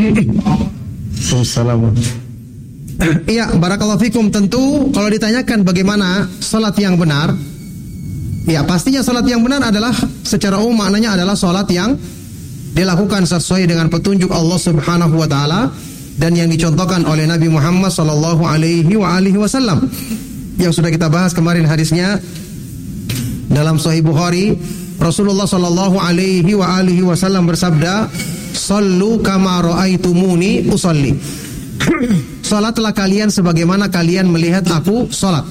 Assalamualaikum. Iya, barakallahu fikum. Tentu kalau ditanyakan bagaimana salat yang benar, ya pastinya salat yang benar adalah secara umum maknanya adalah salat yang dilakukan sesuai dengan petunjuk Allah Subhanahu wa taala dan yang dicontohkan oleh Nabi Muhammad sallallahu alaihi wasallam. Yang sudah kita bahas kemarin hadisnya dalam Sahih Bukhari, Rasulullah sallallahu alaihi wasallam bersabda, "Shallu kama ra'aitumuni usolli." Salatlah kalian sebagaimana kalian melihat aku salat.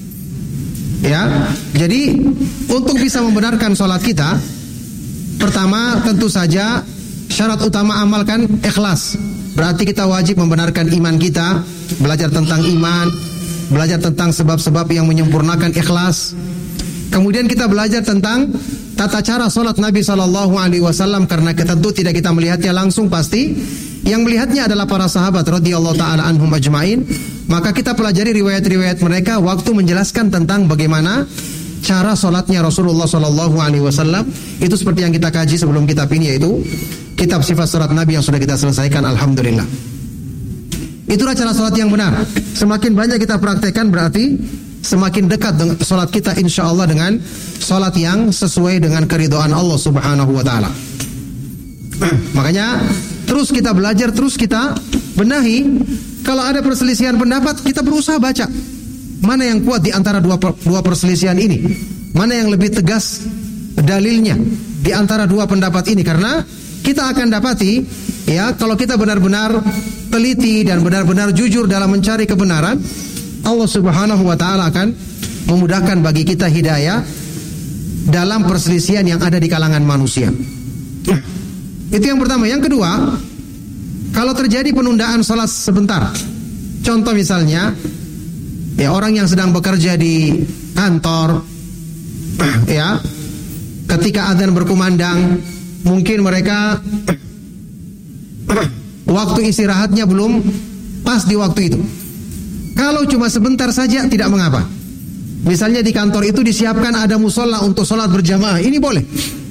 Ya, jadi untuk bisa membenarkan salat kita, pertama tentu saja syarat utama amal kan ikhlas. Berarti kita wajib membenarkan iman kita, belajar tentang iman, belajar tentang sebab-sebab yang menyempurnakan ikhlas. Kemudian kita belajar tentang tata cara salat Nabi SAW, karena tentu tidak kita melihatnya langsung pasti. Yang melihatnya adalah para sahabat radhiyallahu taala anhum ajmain. Maka kita pelajari riwayat-riwayat mereka waktu menjelaskan tentang bagaimana cara salatnya Rasulullah SAW. Itu seperti yang kita kaji sebelum kitab ini, yaitu kitab sifat salat Nabi yang sudah kita selesaikan, alhamdulillah. Itulah cara salat yang benar. Semakin banyak kita praktekkan berarti semakin dekat dengan salat kita insyaallah dengan salat yang sesuai dengan keridhaan Allah Subhanahu wa taala. Makanya terus kita belajar, terus kita benahi. Kalau ada perselisihan pendapat, kita berusaha baca mana yang kuat di antara dua perselisihan ini, mana yang lebih tegas dalilnya di antara dua pendapat ini. Karena kita akan dapati, ya, kalau kita benar-benar teliti dan benar-benar jujur dalam mencari kebenaran, Allah Subhanahu wa taala akan memudahkan bagi kita hidayah dalam perselisihan yang ada di kalangan manusia. Itu yang pertama. Yang kedua, kalau terjadi penundaan salat sebentar, contoh misalnya, ya, orang yang sedang bekerja di kantor, ya, ketika azan berkumandang, mungkin mereka waktu istirahatnya belum pas di waktu itu. Kalau cuma sebentar saja tidak mengapa. Misalnya di kantor itu disiapkan ada musola untuk salat berjamaah, ini boleh.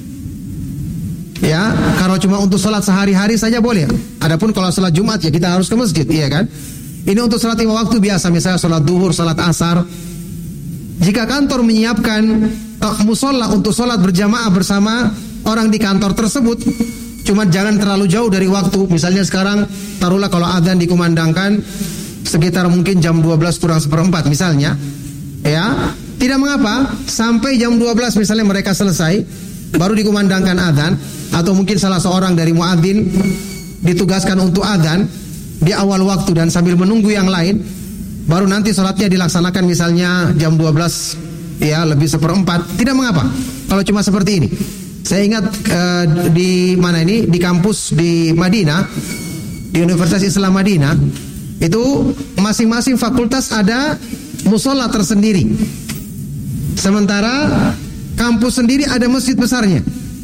Ya, kalau cuma untuk salat sehari-hari saja boleh. Adapun kalau salat Jumat, ya kita harus ke masjid, iya kan? Ini untuk salat 5 waktu biasa, misalnya salat duhur, salat asar. Jika kantor menyiapkan musola untuk salat berjamaah bersama orang di kantor tersebut, cuma jangan terlalu jauh dari waktu. Misalnya sekarang, taruhlah kalau adzan dikumandangkan sekitar mungkin jam 12 kurang seperempat misalnya, ya, tidak mengapa sampai jam 12 misalnya mereka selesai, baru dikumandangkan adzan. Atau mungkin salah seorang dari muadzin ditugaskan untuk adzan di awal waktu dan sambil menunggu yang lain, baru nanti salatnya dilaksanakan misalnya jam 12, ya, lebih seperempat, tidak mengapa kalau cuma seperti ini. Saya ingat di mana ini, di kampus di Madinah, di Universitas Islam Madinah, itu masing-masing fakultas ada musola tersendiri. Sementara kampus sendiri ada masjid besarnya.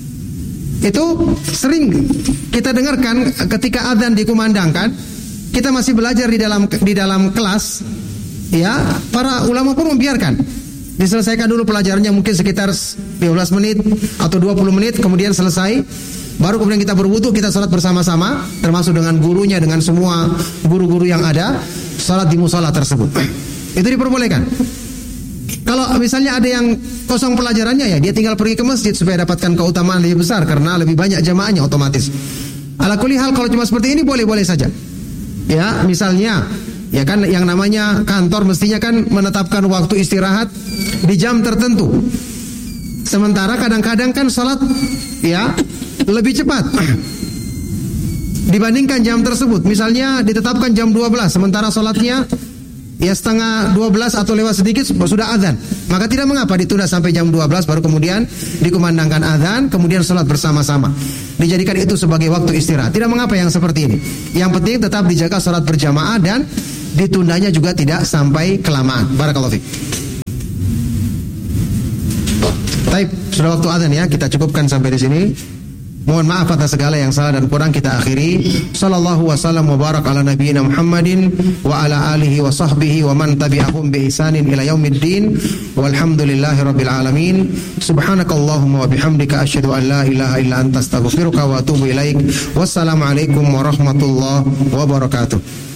Itu sering kita dengarkan ketika adzan dikumandangkan, kita masih belajar di dalam kelas, ya, para ulama pun membiarkan diselesaikan dulu pelajarannya mungkin sekitar 15 menit atau 20 menit, kemudian selesai, baru kemudian kita berwudu, kita salat bersama-sama, termasuk dengan gurunya, dengan semua guru-guru yang ada, salat di musola tersebut. Itu diperbolehkan. Kalau misalnya ada yang kosong pelajarannya, ya dia tinggal pergi ke masjid supaya dapatkan keutamaan lebih besar karena lebih banyak jamaahnya otomatis. Ala kulli hal, kalau cuma seperti ini boleh-boleh saja. Ya, misalnya, ya kan yang namanya kantor mestinya kan menetapkan waktu istirahat di jam tertentu. Sementara kadang-kadang kan salat, ya, lebih cepat dibandingkan jam tersebut. Misalnya ditetapkan jam 12, sementara salatnya ya setengah 12 atau lewat sedikit sudah azan. Maka tidak mengapa ditunda sampai jam 12 baru kemudian dikumandangkan azan, kemudian salat bersama-sama. Dijadikan itu sebagai waktu istirahat. Tidak mengapa yang seperti ini. Yang penting tetap dijaga salat berjamaah dan ditundanya juga tidak sampai kelamaan. Barakallahu fiik. Baik, sudah waktu azan ya. Kita cukupkan sampai di sini. Mohon maaf atas segala yang salah dan kurang, kita akhiri. Sallallahu wasallam wa barak ala nabiyyina Muhammadin wa ala alihi wa sahbihi wa man tabi'ahum bi ihsanin ila yaumiddin. Walhamdulillahi rabbil alamin. Subhanakallahumma wa bihamdika asyhadu an la ilaha illa anta astaghfiruka wa atubu ilaik. Wassalamu alaikum warahmatullahi wabarakatuh.